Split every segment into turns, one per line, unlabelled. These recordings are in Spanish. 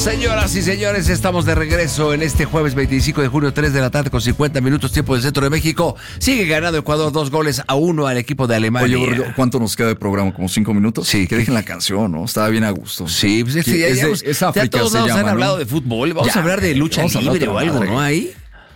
Señoras y señores, estamos de regreso en este jueves 25 de junio, 3 de la tarde con 50 minutos, tiempo del centro de México. Sigue ganando Ecuador 2-1 al equipo de Alemania.
Oye, ¿cuánto nos queda de programa? ¿Como 5 minutos?
Sí.
Que dejen la canción, ¿no? Estaba bien a gusto.
Sí, pues
es África,
ya todos
se
lados
llama,
han
¿no?
hablado de fútbol. Vamos a hablar de lucha libre o algo, ¿no? Ahí.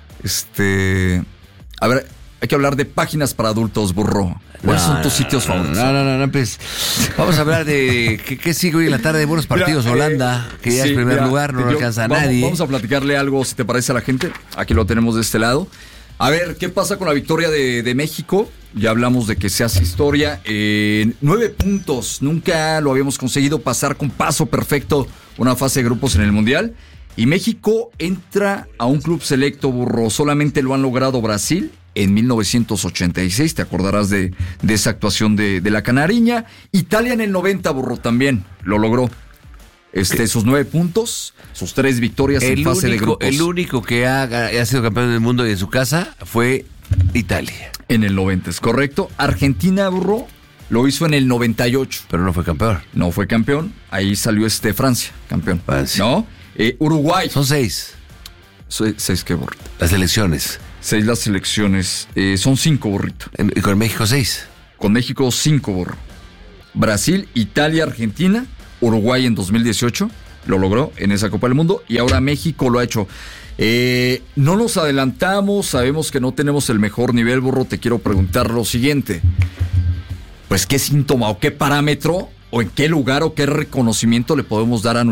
A ver, hay que hablar de páginas para adultos, burro. ¿Cuáles son tus sitios favoritos?
No, pues vamos a hablar de ¿qué sigue hoy en la tarde? De buenos partidos. Holanda, que ya es primer lugar, no alcanza a nadie.
Vamos a platicarle algo, si te parece, a la gente. Aquí lo tenemos de este lado. A ver, ¿qué pasa con la victoria de México? Ya hablamos de que se hace historia. 9 puntos. Nunca lo habíamos conseguido pasar con paso perfecto una fase de grupos en el Mundial. Y México entra a un club selecto, burro. Solamente lo han logrado Brasil en 1986. Te acordarás de esa actuación de la Canariña. Italia en el 90, burro, también lo logró. Sus 9 puntos, sus 3 victorias en fase de grupos.
El único que ha sido campeón del mundo y en su casa fue Italia.
En el 90, es correcto. Argentina, burro, lo hizo en el 98.
Pero no fue campeón.
No fue campeón. Ahí salió Francia, campeón.
Francia.
¿No? Uruguay.
Son 6.
6 qué, burrito.
Las elecciones.
6 las selecciones. Son 5, burrito.
¿Y con México 6?
Con México 5, burro. Brasil, Italia, Argentina, Uruguay en 2018 lo logró en esa Copa del Mundo y ahora México lo ha hecho. No nos adelantamos, sabemos que no tenemos el mejor nivel, burro. Te quiero preguntar lo siguiente. Pues, ¿qué síntoma o qué parámetro o en qué lugar o qué reconocimiento le podemos dar a